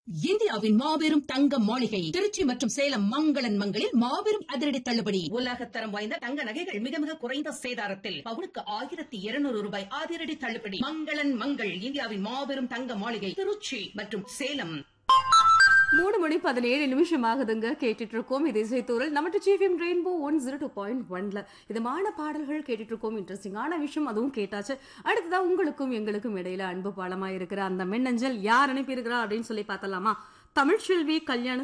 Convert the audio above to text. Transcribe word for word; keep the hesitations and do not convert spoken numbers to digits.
இந்தியாவின் மாபெரும் தங்க மாளிகை திருச்சி மற்றும் சேலம் மங்களன் மங்களில் மாபெரும் அதிரடி தள்ளுபடி. உலகத்தரம் வாய்ந்த தங்க நகைகள் மிக மிக குறைந்த சேதாரத்தில் பவுனுக்கு ஆயிரத்தி இருநூறு ரூபாய் அதிரடி தள்ளுபடி. மங்களன் மங்கள் இந்தியாவின் மாபெரும் தங்க மாளிகை திருச்சி மற்றும் சேலம். மூணு மணி பதினேழு நிமிஷம் ஆகுதுங்க. கேட்டுட்டு இருக்கோம் இது இசைத்தூரல் நம்ம GFM rainbow one zero two point ஒன்ல இதமான பாடல்கள் கேட்டுட்டு இருக்கோம். இன்ட்ரெஸ்டிங்கான விஷயம் அதுவும் கேட்டாச்சு. அடுத்ததான் உங்களுக்கும் எங்களுக்கும் இடையில அன்பு பாலமா இருக்கிற அந்த மின்னஞ்சல் யார் அனுப்பியிருக்கிறா அப்படின்னு சொல்லி பார்த்தலாமா? தமிழ்ச்செல்வி கல்யாண